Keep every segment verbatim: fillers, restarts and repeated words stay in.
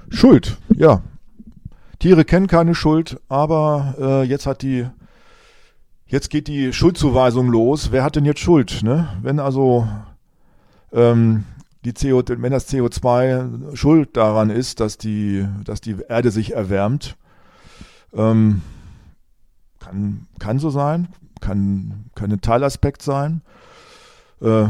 Schuld, ja. Tiere kennen keine Schuld, aber äh, jetzt hat die, jetzt geht die Schuldzuweisung los. Wer hat denn jetzt Schuld? Ne? Wenn also ähm, die C O, wenn das C O zwei schuld daran ist, dass die, dass die Erde sich erwärmt, ähm, kann, kann so sein, kann, kann ein Teilaspekt sein. Äh,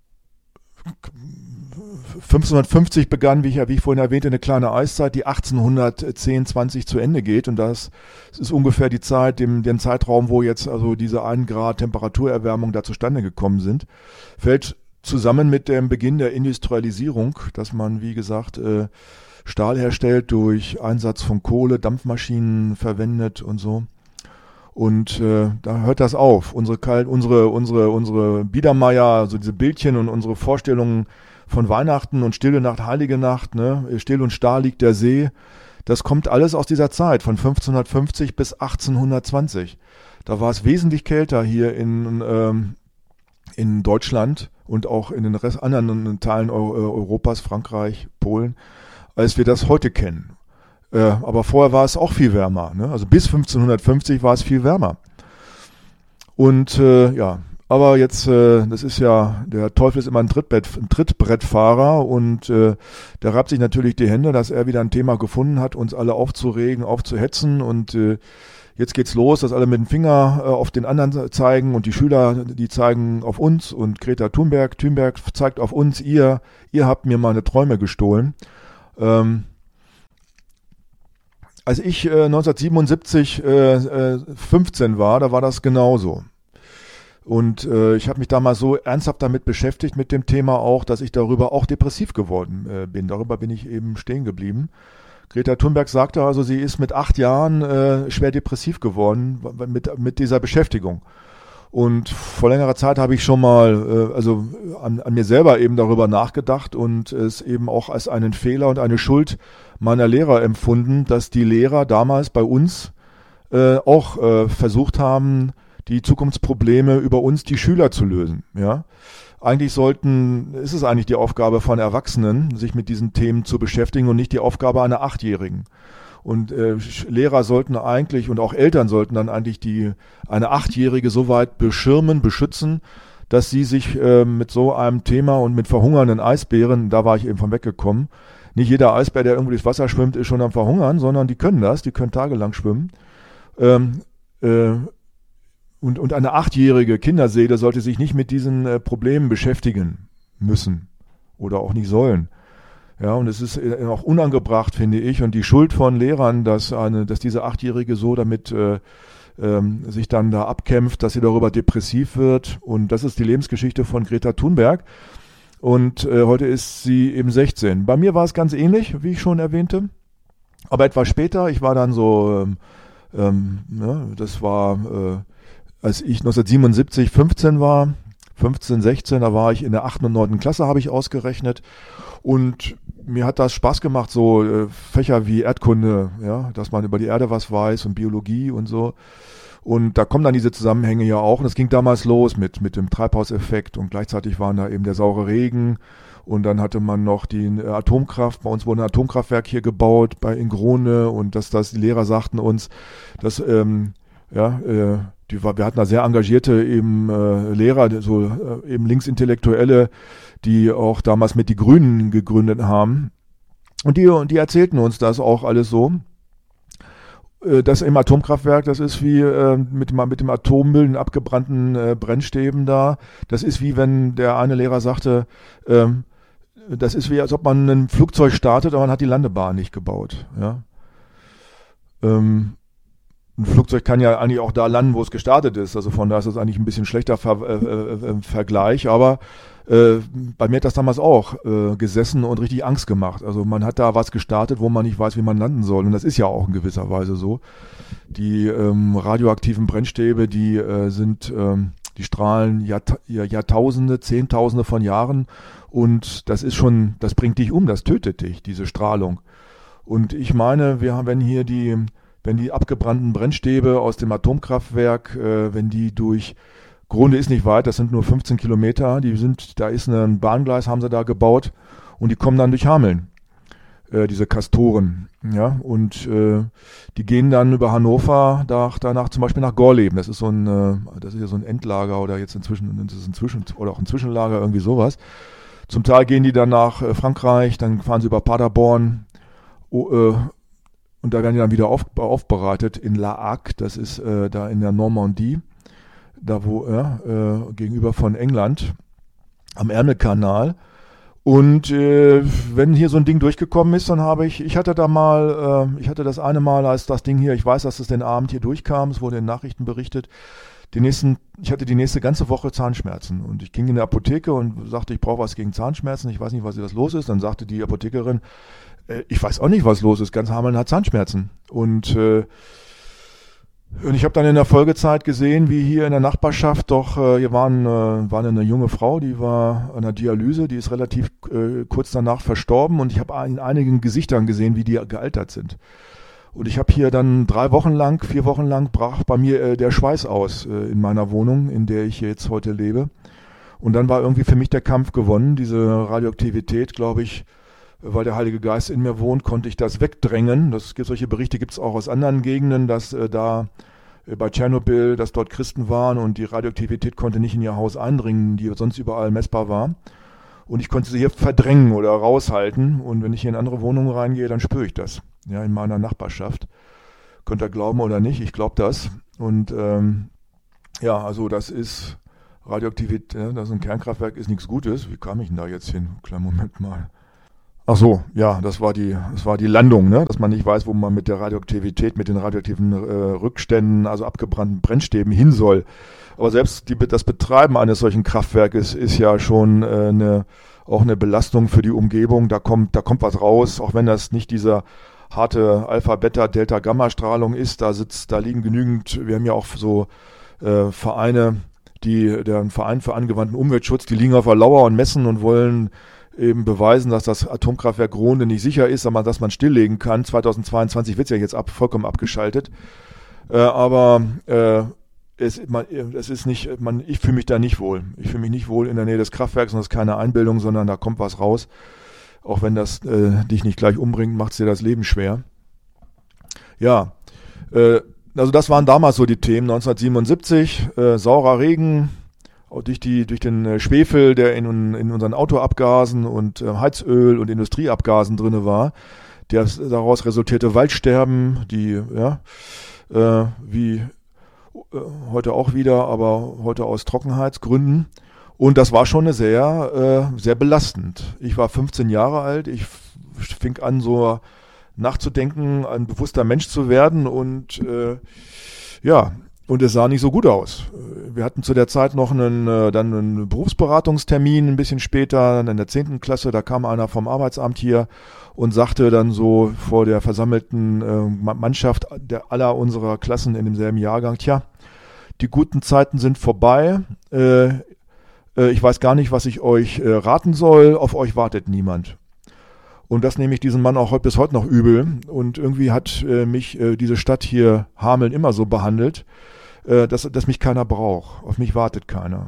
fünfzehnhundertfünfzig begann, wie ich, ja, wie ich vorhin erwähnte, eine kleine Eiszeit, die achtzehnhundertzehn, zwanzig zu Ende geht. Und das ist ungefähr die Zeit, dem, dem Zeitraum, wo jetzt also diese ein Grad Temperaturerwärmung da zustande gekommen sind. Fällt zusammen mit dem Beginn der Industrialisierung, dass man, wie gesagt, äh, Stahl herstellt durch Einsatz von Kohle, Dampfmaschinen verwendet und so. Und äh, da hört das auf. Unsere, Kalt, unsere, unsere, unsere Biedermeier, also diese Bildchen und unsere Vorstellungen von Weihnachten und Stille Nacht, Heilige Nacht, ne, still und starr liegt der See, das kommt alles aus dieser Zeit, von fünfzehnhundertfünfzig bis achtzehnhundertzwanzig. Da war es wesentlich kälter hier in, ähm, in Deutschland und auch in den Rest, anderen Teilen Europas, Frankreich, Polen, als wir das heute kennen. Äh, aber vorher war es auch viel wärmer, ne? Also bis fünfzehnhundertfünfzig war es viel wärmer. Und äh, ja, aber jetzt, äh, das ist ja, der Teufel ist immer ein, Trittbrett, ein Trittbrettfahrer und äh, der reibt sich natürlich die Hände, dass er wieder ein Thema gefunden hat, uns alle aufzuregen, aufzuhetzen und äh, jetzt geht's los, dass alle mit dem Finger äh, auf den anderen zeigen und die Schüler, die zeigen auf uns und Greta Thunberg, Thunberg zeigt auf uns, ihr, ihr habt mir meine Träume gestohlen. Ähm, als ich äh, neunzehnhundertsiebenundsiebzig äh, äh, fünfzehn war, da war das genauso. Und äh, ich habe mich damals so ernsthaft damit beschäftigt, mit dem Thema auch, dass ich darüber auch depressiv geworden äh, bin. Darüber bin ich eben stehen geblieben. Greta Thunberg sagte also, sie ist mit acht Jahren äh, schwer depressiv geworden mit, mit dieser Beschäftigung. Und vor längerer Zeit habe ich schon mal äh, also an, an mir selber eben darüber nachgedacht und es eben auch als einen Fehler und eine Schuld meiner Lehrer empfunden, dass die Lehrer damals bei uns äh, auch äh, versucht haben, die Zukunftsprobleme über uns, die Schüler, zu lösen. Ja, eigentlich sollten, ist es eigentlich die Aufgabe von Erwachsenen, sich mit diesen Themen zu beschäftigen und nicht die Aufgabe einer Achtjährigen. Und äh, Lehrer sollten eigentlich und auch Eltern sollten dann eigentlich die eine Achtjährige so weit beschirmen, beschützen, dass sie sich äh, mit so einem Thema und mit verhungernden Eisbären, da war ich eben von weggekommen. Nicht jeder Eisbär, der irgendwo durchs Wasser schwimmt, ist schon am Verhungern, sondern die können das, die können tagelang schwimmen. Ähm, äh, Und, und eine achtjährige Kinderseele sollte sich nicht mit diesen äh, Problemen beschäftigen müssen oder auch nicht sollen. Ja, und es ist äh, auch unangebracht, finde ich, und die Schuld von Lehrern, dass eine, dass diese Achtjährige so damit äh, ähm, sich dann da abkämpft, dass sie darüber depressiv wird. Und das ist die Lebensgeschichte von Greta Thunberg. Und äh, heute ist sie eben sechzehn. Bei mir war es ganz ähnlich, wie ich schon erwähnte. Aber etwas später, ich war dann so, ähm, ähm, ne, das war äh, als ich neunzehnhundertsiebenundsiebzig fünfzehn war, fünfzehn, sechzehn, da war ich in der achten und neunten Klasse, habe ich ausgerechnet. Und mir hat das Spaß gemacht, so äh, Fächer wie Erdkunde, ja, dass man über die Erde was weiß und Biologie und so. Und da kommen dann diese Zusammenhänge ja auch. Und es ging damals los mit, mit dem Treibhauseffekt und gleichzeitig waren da eben der saure Regen. Und dann hatte man noch die äh, Atomkraft. Bei uns wurde ein Atomkraftwerk hier gebaut, bei Ingrone. Und dass das, die Lehrer sagten uns, dass, ähm, ja, äh, Die war, wir hatten da sehr engagierte eben äh, Lehrer, so äh, eben Linksintellektuelle, die auch damals mit die Grünen gegründet haben. Und die, und die erzählten uns das auch alles so. Äh, das im Atomkraftwerk, das ist wie äh, mit, dem, mit dem Atommüll, den abgebrannten äh, Brennstäben da. Das ist wie wenn der eine Lehrer sagte, ähm, das ist wie, als ob man ein Flugzeug startet, aber man hat die Landebahn nicht gebaut. Ja. Ähm, Ein Flugzeug kann ja eigentlich auch da landen, wo es gestartet ist. Also von da ist das eigentlich ein bisschen schlechter Ver äh, äh, Vergleich. Aber äh, bei mir hat das damals auch äh, gesessen und richtig Angst gemacht. Also man hat da was gestartet, wo man nicht weiß, wie man landen soll. Und das ist ja auch in gewisser Weise so. Die ähm, radioaktiven Brennstäbe, die äh, sind, ähm, die strahlen Jahrta Jahrtausende, Zehntausende von Jahren. Und das ist schon, das bringt dich um, das tötet dich, diese Strahlung. Und ich meine, wir haben, wenn hier die Wenn die abgebrannten Brennstäbe aus dem Atomkraftwerk, äh, wenn die durch, Grunde ist nicht weit, das sind nur fünfzehn Kilometer, die sind, da ist ein Bahngleis, haben sie da gebaut und die kommen dann durch Hameln. äh, diese Kastoren. Ja, und äh, die gehen dann über Hannover nach, danach zum Beispiel nach Gorleben. Das ist so ein, äh, das ist ja so ein Endlager oder jetzt inzwischen, das ist inzwischen oder auch ein Zwischenlager, irgendwie sowas. Zum Teil gehen die dann nach äh, Frankreich, dann fahren sie über Paderborn oh, äh, und da werden die dann wieder auf, aufbereitet in La Hague, das ist äh, da in der Normandie, da wo ja, äh, gegenüber von England am Ärmelkanal. Und äh, wenn hier so ein Ding durchgekommen ist, dann habe ich, ich hatte da mal, äh, ich hatte das eine Mal, als das Ding hier, ich weiß, dass es den Abend hier durchkam, es wurde in den Nachrichten berichtet, die nächsten, ich hatte die nächste ganze Woche Zahnschmerzen und ich ging in die Apotheke und sagte, ich brauche was gegen Zahnschmerzen, ich weiß nicht, was das los ist. Dann sagte die Apothekerin, äh, ich weiß auch nicht, was los ist, ganz Hameln hat Zahnschmerzen. Und äh, Und ich habe dann in der Folgezeit gesehen, wie hier in der Nachbarschaft doch, äh, hier waren, äh, war eine junge Frau, die war an der Dialyse, die ist relativ äh, kurz danach verstorben und ich habe in einigen Gesichtern gesehen, wie die gealtert sind. Und ich habe hier dann drei Wochen lang, vier Wochen lang brach bei mir äh, der Schweiß aus äh, in meiner Wohnung, in der ich jetzt heute lebe. Und dann war irgendwie für mich der Kampf gewonnen, diese Radioaktivität, glaube ich, weil der Heilige Geist in mir wohnt, konnte ich das wegdrängen. Das gibt, solche Berichte gibt es auch aus anderen Gegenden, dass äh, da äh, bei Tschernobyl, dass dort Christen waren und die Radioaktivität konnte nicht in ihr Haus eindringen, die sonst überall messbar war. Und ich konnte sie hier verdrängen oder raushalten. Und wenn ich hier in andere Wohnungen reingehe, dann spüre ich das. Ja, in meiner Nachbarschaft. Könnt ihr glauben oder nicht, ich glaube das. Und ähm, ja, also das ist Radioaktivität, ja, das ist ein Kernkraftwerk, ist nichts Gutes. Wie kam ich denn da jetzt hin? Kleinen Moment mal. Ach so, ja, das war die, das war die Landung, ne? Dass man nicht weiß, wo man mit der Radioaktivität, mit den radioaktiven äh, Rückständen, also abgebrannten Brennstäben hin soll. Aber selbst die, das Betreiben eines solchen Kraftwerkes ist ja schon äh, eine, auch eine Belastung für die Umgebung. Da kommt, da kommt was raus, auch wenn das nicht dieser harte Alpha, Beta, Delta, Gamma-Strahlung ist. Da sitzt, da liegen genügend. Wir haben ja auch so äh, Vereine, die, der Verein für angewandten Umweltschutz, die liegen auf der Lauer und messen und wollen eben beweisen, dass das Atomkraftwerk Grohnde nicht sicher ist, aber dass man stilllegen kann. zweitausendzweiundzwanzig wird es ja jetzt ab, vollkommen abgeschaltet. Äh, aber äh, es, man, es ist nicht, man, ich fühle mich da nicht wohl. Ich fühle mich nicht wohl in der Nähe des Kraftwerks und das ist keine Einbildung, sondern da kommt was raus. Auch wenn das äh, dich nicht gleich umbringt, macht es dir das Leben schwer. Ja, äh, also das waren damals so die Themen. neunzehnhundertsiebenundsiebzig, äh, saurer Regen, durch die durch den Schwefel, der in, in unseren Autoabgasen und äh, Heizöl und Industrieabgasen drinne war, der daraus resultierte Waldsterben, die ja äh, wie äh, heute auch wieder, aber heute aus Trockenheitsgründen. Und das war schon eine sehr äh, sehr belastend. Ich war fünfzehn Jahre alt, ich fing an so nachzudenken, ein bewusster Mensch zu werden und äh, ja. Und es sah nicht so gut aus. Wir hatten zu der Zeit noch einen, äh, dann einen Berufsberatungstermin, ein bisschen später, in der zehnten Klasse, da kam einer vom Arbeitsamt hier und sagte dann so vor der versammelten äh, Mannschaft der aller unserer Klassen in demselben Jahrgang, tja, die guten Zeiten sind vorbei, äh, äh, ich weiß gar nicht, was ich euch äh, raten soll, auf euch wartet niemand. Und das nehme ich diesem Mann auch bis heute noch übel. Und irgendwie hat äh, mich äh, diese Stadt hier, Hameln, immer so behandelt, äh, dass, dass mich keiner braucht. Auf mich wartet keiner.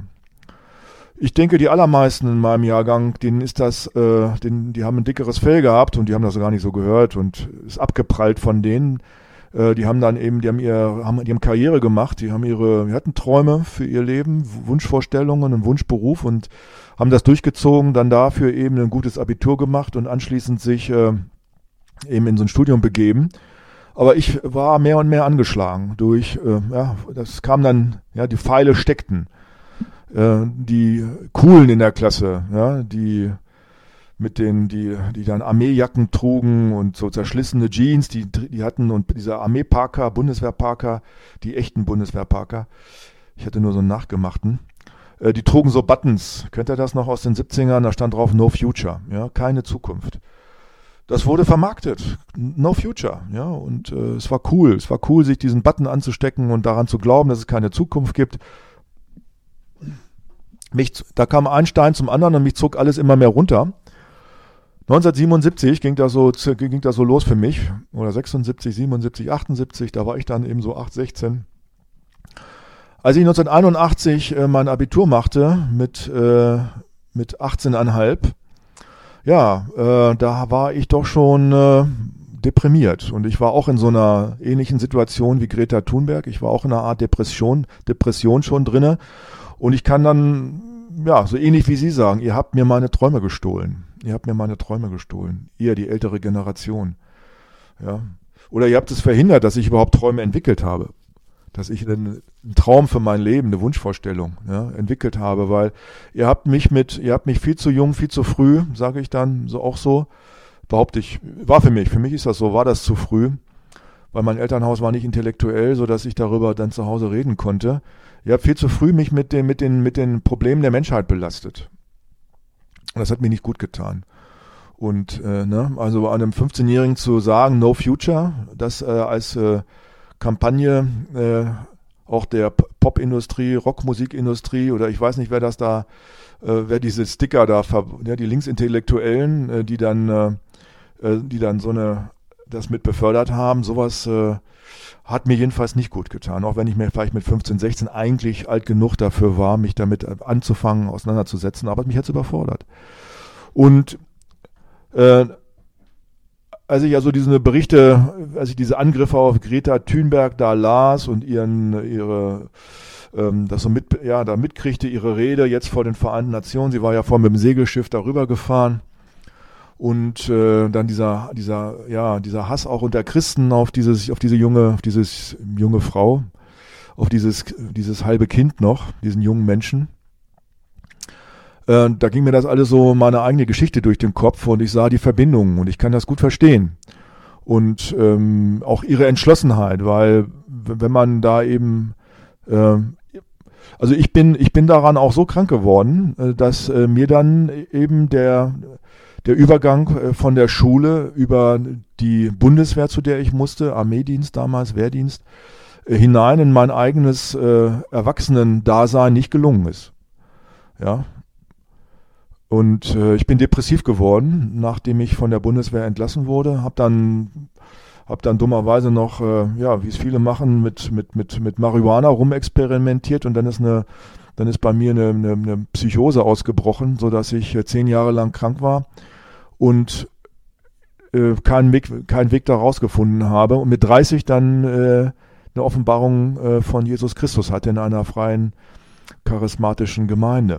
Ich denke, die allermeisten in meinem Jahrgang, denen ist das, äh, denen, die haben ein dickeres Fell gehabt und die haben das gar nicht so gehört und ist abgeprallt von denen. Äh, die haben dann eben, die haben ihr, haben, die haben Karriere gemacht, die haben ihre, die hatten Träume für ihr Leben, Wunschvorstellungen, einen Wunschberuf und haben das durchgezogen, dann dafür eben ein gutes Abitur gemacht und anschließend sich äh, eben in so ein Studium begeben. Aber ich war mehr und mehr angeschlagen durch, äh, ja, das kam dann, ja, die Pfeile steckten. Äh, die Coolen in der Klasse, ja, die mit den, die, die dann Armeejacken trugen und so zerschlissene Jeans, die, die hatten und dieser Armeeparker, Bundeswehrparker, die echten Bundeswehrparker. Ich hatte nur so einen nachgemachten. Die trugen so Buttons, kennt ihr das noch aus den siebzigern? Da stand drauf No Future, ja, keine Zukunft. Das wurde vermarktet, No Future, ja, und äh, es war cool, es war cool, sich diesen Button anzustecken und daran zu glauben, dass es keine Zukunft gibt. Mich, da kam ein Stein zum anderen und mich zog alles immer mehr runter. neunzehnhundertsiebenundsiebzig ging das so, ging das so los für mich, oder sechsundsiebzig, siebenundsiebzig, achtundsiebzig, da war ich dann eben so acht, sechzehn. Als ich neunzehnhunderteinundachtzig äh, mein Abitur machte mit, äh, mit achtzehn Komma fünf, ja, äh, da war ich doch schon äh, deprimiert. Und ich war auch in so einer ähnlichen Situation wie Greta Thunberg. Ich war auch in einer Art Depression, Depression schon drinne. Und ich kann dann, ja, so ähnlich wie Sie sagen, ihr habt mir meine Träume gestohlen. Ihr habt mir meine Träume gestohlen. Ihr, die ältere Generation. Ja. Oder ihr habt es verhindert, dass ich überhaupt Träume entwickelt habe. Dass ich einen, einen Traum für mein Leben, eine Wunschvorstellung, ja, entwickelt habe, weil ihr habt mich mit, ihr habt mich viel zu jung, viel zu früh, sage ich dann so auch so, behaupte ich, war für mich, für mich ist das so, war das zu früh, weil mein Elternhaus war nicht intellektuell, so dass ich darüber dann zu Hause reden konnte. Ihr habt viel zu früh mich mit den, mit den, mit den Problemen der Menschheit belastet. Und das hat mir nicht gut getan. Und äh, ne, also einem fünfzehnjährigen zu sagen, no future, das äh, als äh, Kampagne äh, auch der Popindustrie, Rockmusikindustrie oder ich weiß nicht, wer das da, äh, wer diese Sticker da, ja, die Linksintellektuellen, äh, die dann, äh, die dann so eine, das mit befördert haben, sowas äh, hat mir jedenfalls nicht gut getan, auch wenn ich mir vielleicht mit fünfzehn, sechzehn eigentlich alt genug dafür war, mich damit anzufangen, auseinanderzusetzen, aber mich hat's überfordert. Und äh, als ich also diese Berichte, als ich diese Angriffe auf Greta Thunberg da las und ihren, ihre, ähm, das so mit, ja, da mitkriegte, ihre Rede jetzt vor den Vereinten Nationen, sie war ja vorhin mit dem Segelschiff darüber gefahren und äh, dann dieser, dieser, ja, dieser Hass auch unter Christen auf dieses, auf diese junge, auf dieses junge Frau, auf dieses, dieses halbe Kind noch, diesen jungen Menschen. Äh, da ging mir das alles so meine eigene Geschichte durch den Kopf und ich sah die Verbindungen und ich kann das gut verstehen. Und ähm, auch ihre Entschlossenheit, weil wenn man da eben, äh, also ich bin, ich bin daran auch so krank geworden, äh, dass äh, mir dann eben der, der Übergang äh, von der Schule über die Bundeswehr, zu der ich musste, Armeedienst damals, Wehrdienst, äh, hinein in mein eigenes äh, Erwachsenen-Dasein nicht gelungen ist. Ja. Und äh, ich bin depressiv geworden, nachdem ich von der Bundeswehr entlassen wurde. Hab dann, hab dann dummerweise noch, äh, ja, wie es viele machen, mit mit mit mit Marihuana rumexperimentiert und dann ist eine, dann ist bei mir eine, eine, eine Psychose ausgebrochen, so dass ich äh, zehn Jahre lang krank war und äh, keinen Weg, keinen Weg da rausgefunden habe und mit dreißig dann äh, eine Offenbarung äh, von Jesus Christus hatte in einer freien charismatischen Gemeinde.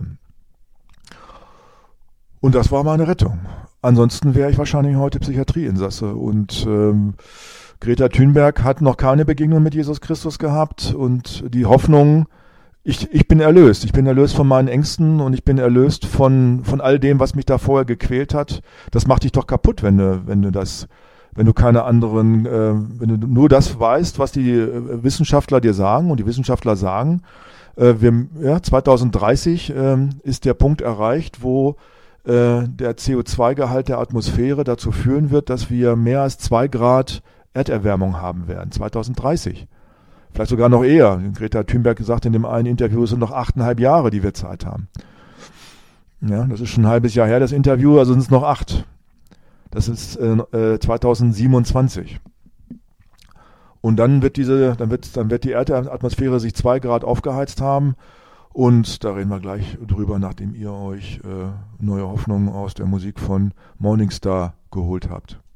Und das war meine Rettung. Ansonsten wäre ich wahrscheinlich heute Psychiatrieinsasse. Und ähm, Greta Thunberg hat noch keine Begegnung mit Jesus Christus gehabt. Und die Hoffnung, ich, ich bin erlöst. Ich bin erlöst von meinen Ängsten und ich bin erlöst von, von all dem, was mich da vorher gequält hat. Das macht dich doch kaputt, wenn du, wenn du das, wenn du keine anderen, äh, wenn du nur das weißt, was die äh, Wissenschaftler dir sagen. Und die Wissenschaftler sagen, äh, wir, ja, zwanzig dreißig äh, ist der Punkt erreicht, wo der C O zwei Gehalt der Atmosphäre dazu führen wird, dass wir mehr als zwei Grad Erderwärmung haben werden, zwanzig dreißig. Vielleicht sogar noch eher. Greta Thunberg gesagt in dem einen Interview, es sind noch achteinhalb Jahre, die wir Zeit haben. Ja, das ist schon ein halbes Jahr her, das Interview, also sind es noch acht. Das ist äh, zwanzig siebenundzwanzig. Und dann wird diese, dann wird, dann wird die Erdatmosphäre sich zwei Grad aufgeheizt haben. Und da reden wir gleich drüber, nachdem ihr euch äh, neue Hoffnungen aus der Musik von Morningstar geholt habt.